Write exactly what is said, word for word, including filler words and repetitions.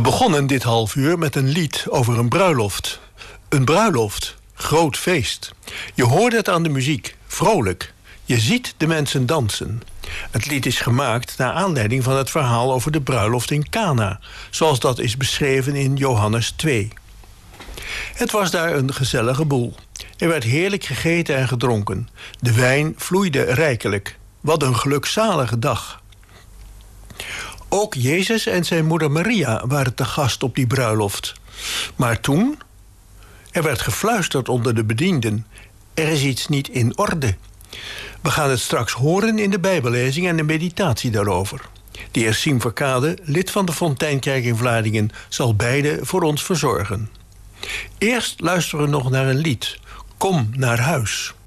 begonnen dit half uur met een lied over een bruiloft. Een bruiloft, groot feest. Je hoort het aan de muziek, vrolijk. Je ziet de mensen dansen. Het lied is gemaakt naar aanleiding van het verhaal over de bruiloft in Kana, zoals dat is beschreven in Johannes twee. Het was daar een gezellige boel. Er werd heerlijk gegeten en gedronken. De wijn vloeide rijkelijk. Wat een gelukzalige dag. Ook Jezus en zijn moeder Maria waren te gast op die bruiloft. Maar toen? Er werd gefluisterd onder de bedienden. Er is iets niet in orde. We gaan het straks horen in de bijbellezing en de meditatie daarover. De heer Siem Verkade, lid van de Fonteinkerk in Vlaardingen, zal beide voor ons verzorgen. Eerst luisteren we nog naar een lied. Kom naar huis.